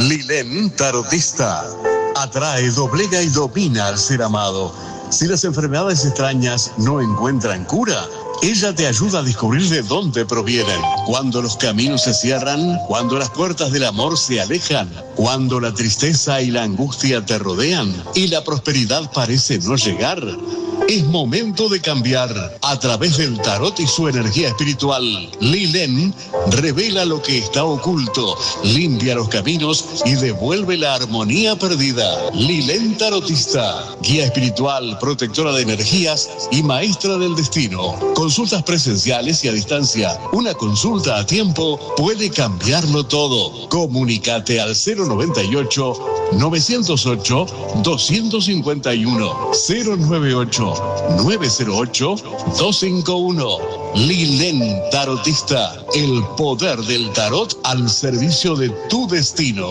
Lilén Tarotista. Atrae, doblega y domina al ser amado. Si las enfermedades extrañas no encuentran cura, ella te ayuda a descubrir de dónde provienen. Cuando los caminos se cierran, cuando las puertas del amor se alejan, cuando la tristeza y la angustia te rodean y la prosperidad parece no llegar, es momento de cambiar. A través del tarot y su energía espiritual, Lilén revela lo que está oculto, limpia los caminos y devuelve la armonía perdida. Lilén Tarotista, guía espiritual, protectora de energías y maestra del destino. Consultas presenciales y a distancia. Una consulta a tiempo puede cambiarlo todo. Comunícate al 098 908 251 098 908 251. Lilén Tarotista, el poder del tarot al servicio de tu destino.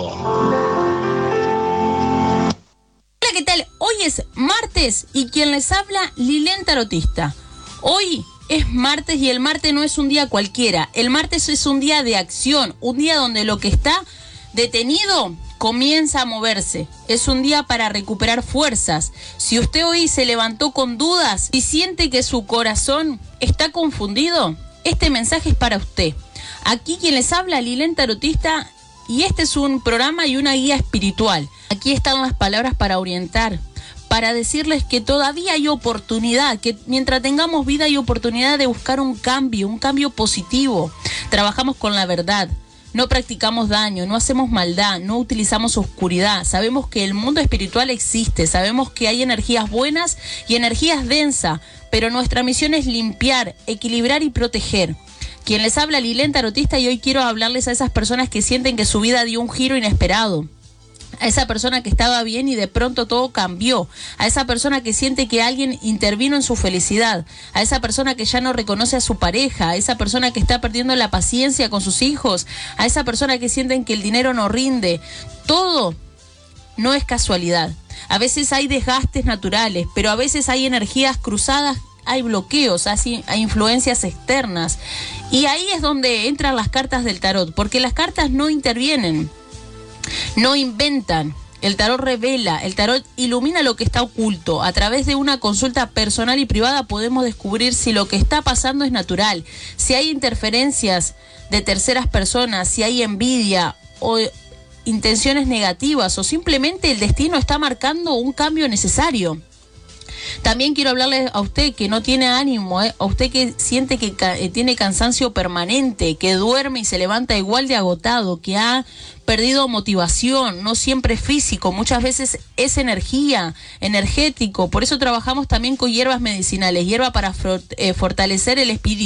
Hola, ¿qué tal? Hoy es martes y quien les habla, Lilén Tarotista. Hoy es martes y el martes no es un día cualquiera. El martes es un día de acción, un día donde lo que está detenido comienza a moverse. Es un día para recuperar fuerzas. Si usted hoy se levantó con dudas y siente que su corazón está confundido, este mensaje es para usted. Aquí quien les habla, Lilén Tarotista, y este es un programa y una guía espiritual. Aquí están las palabras para orientar, para decirles que todavía hay oportunidad, que mientras tengamos vida hay oportunidad de buscar un cambio positivo. Trabajamos con la verdad. No practicamos daño, no hacemos maldad, no utilizamos oscuridad. Sabemos que el mundo espiritual existe, sabemos que hay energías buenas y energías densas, pero nuestra misión es limpiar, equilibrar y proteger. Quien les habla, Lilén Tarotista, y hoy quiero hablarles a esas personas que sienten que su vida dio un giro inesperado. A esa persona que estaba bien y de pronto todo cambió. A esa persona que siente que alguien intervino en su felicidad. A esa persona que ya no reconoce a su pareja. A esa persona que está perdiendo la paciencia con sus hijos. A esa persona que sienten que el dinero no rinde. Todo no es casualidad. A veces hay desgastes naturales, pero a veces hay energías cruzadas, hay bloqueos, hay influencias externas. Y ahí es donde entran las cartas del tarot, porque las cartas no intervienen. No inventan, el tarot revela, el tarot ilumina lo que está oculto. A través de una consulta personal y privada podemos descubrir si lo que está pasando es natural, si hay interferencias de terceras personas, si hay envidia o intenciones negativas o simplemente el destino está marcando un cambio necesario. También quiero hablarle a usted que no tiene ánimo, a usted que siente que tiene cansancio permanente, que duerme y se levanta igual de agotado, que ha perdido motivación, no siempre físico, muchas veces es energético. Por eso trabajamos también con hierbas medicinales, hierba para fortalecer el espíritu.